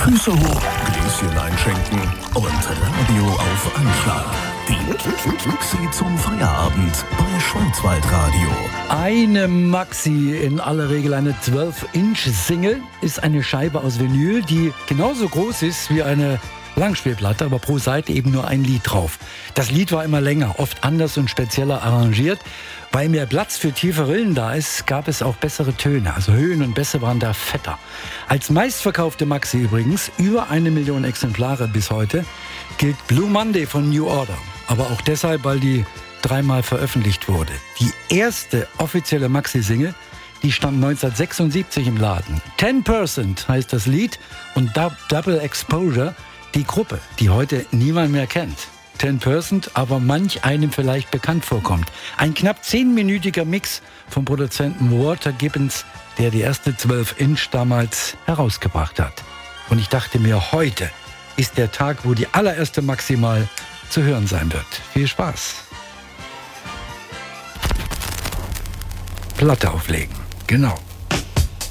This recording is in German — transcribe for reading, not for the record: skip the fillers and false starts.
Füße hoch, Gläschen einschenken und Radio auf Anschlag. Die Maxi zum Feierabend bei Schwarzwaldradio. Eine Maxi, in aller Regel eine 12-Inch-Single, ist eine Scheibe aus Vinyl, die genauso groß ist wie eine Langspielplatte, aber pro Seite eben nur ein Lied drauf. Das Lied war immer länger, oft anders und spezieller arrangiert. Weil mehr Platz für tiefe Rillen da ist, gab es auch bessere Töne. Also Höhen und Bässe waren da fetter. Als meistverkaufte Maxi übrigens, über 1 Million Exemplare bis heute, gilt Blue Monday von New Order. Aber auch deshalb, weil die 3-mal veröffentlicht wurde. Die erste offizielle Maxi-Single, die stand 1976 im Laden. 10% heißt das Lied und Double Exposure, die Gruppe, die heute niemand mehr kennt. 10%, aber manch einem vielleicht bekannt vorkommt. Ein knapp 10-minütiger Mix vom Produzenten Walter Gibbons, der die erste 12-Inch damals herausgebracht hat. Und ich dachte mir, heute ist der Tag, wo die allererste Maxi mal zu hören sein wird. Viel Spaß. Platte auflegen, genau.